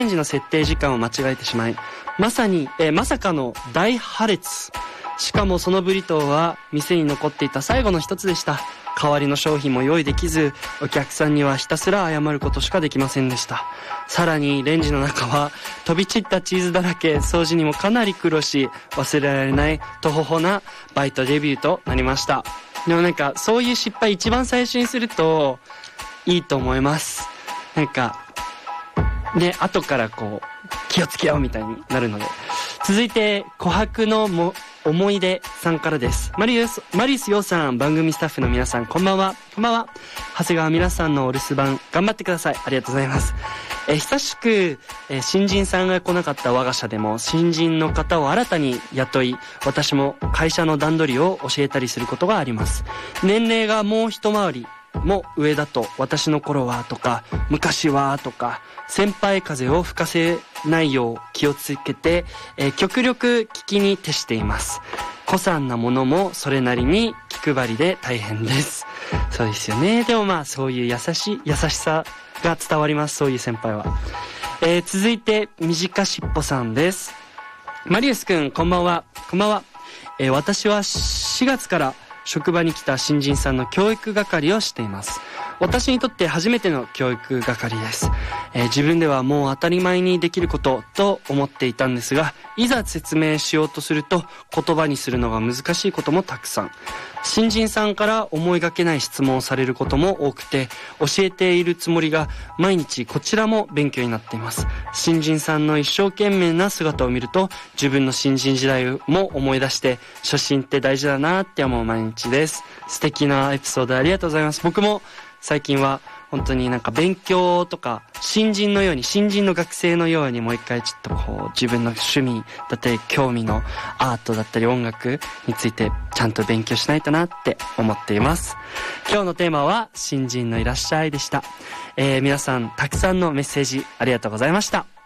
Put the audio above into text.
レンジの設定時間を間違えてしまい、まさかの大破裂。しかもそのブリトーは店に残っていた最後の一つでした。代わりの商品も用意できず、お客さんにはひたすら謝ることしかできませんでした。さらにレンジの中は飛び散ったチーズだらけ、掃除にもかなり苦労し、忘れられないとほほなバイトデビューとなりました。でもなんかそういう失敗一番最初にするといいと思います。なんかね、後からこう気をつけようみたいになるので。続いて琥珀の思い出さんからです。マリウス陽さん、番組スタッフの皆さん、こんばんは。こんばんは。長谷川皆さんのお留守番頑張ってください。ありがとうございます。久しく、新人さんが来なかった我が社でも新人の方を新たに雇い、私も会社の段取りを教えたりすることがあります。年齢がもう一回りも上だと、私の頃はとか昔はとか、先輩風を吹かせないよう気をつけて、極力聞きに徹しています。古参なものもそれなりに気配りで大変です。そうですよね。でもまあそういう優しさが伝わります。そういう先輩は。続いて短しっぽさんです。マリウスくん、こんばんは。こんばんは。私は4月から職場に来た新人さんの教育係をしています。私にとって初めての教育係です。自分ではもう当たり前にできることと思っていたんですが、いざ説明しようとすると言葉にするのが難しいこともたくさん。新人さんから思いがけない質問をされることも多くて、教えているつもりが毎日こちらも勉強になっています。新人さんの一生懸命な姿を見ると、自分の新人時代も思い出して、初心って大事だなって思う毎日です。素敵なエピソードありがとうございます。僕も最近は本当になんか勉強とか新人の学生のようにもう一回ちょっとこう自分の趣味だったり興味のアートだったり音楽についてちゃんと勉強しないとなって思っています。今日のテーマは新人のいらっしゃいでした。皆さんたくさんのメッセージありがとうございました。